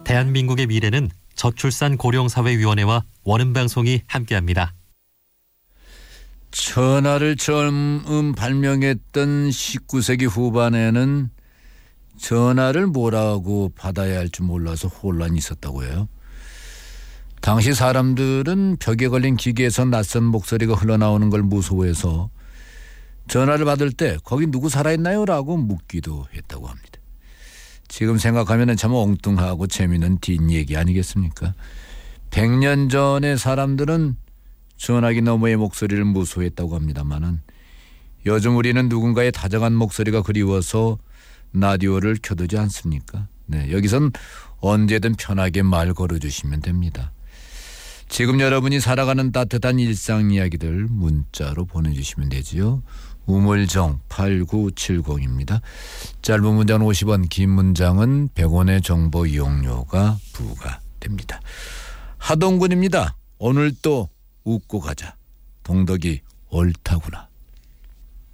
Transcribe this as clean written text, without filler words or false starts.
대한민국의 미래는 저출산 고령사회위원회와 원음방송이 함께합니다. 전화를 처음 발명했던 19세기 후반에는 전화를 뭐라고 받아야 할지 몰라서 혼란이 있었다고 해요. 당시 사람들은 벽에 걸린 기계에서 낯선 목소리가 흘러나오는 걸 무서워해서 전화를 받을 때 거기 누구 살아있나요? 라고 묻기도 했다고 합니다. 지금 생각하면 참 엉뚱하고 재미있는 뒷얘기 아니겠습니까? 100년 전의 사람들은 전화기 너머의 목소리를 무서워했다고 합니다만은 요즘 우리는 누군가의 다정한 목소리가 그리워서 라디오를 켜두지 않습니까? 네, 여기선 언제든 편하게 말 걸어주시면 됩니다. 지금 여러분이 살아가는 따뜻한 일상 이야기들 문자로 보내주시면 되지요. 우물정 8970입니다. 짧은 문자는 50원, 긴 문장은 100원의 정보 이용료가 부과됩니다. 하동군입니다. 오늘 또 웃고 가자. 동덕이 옳다구나.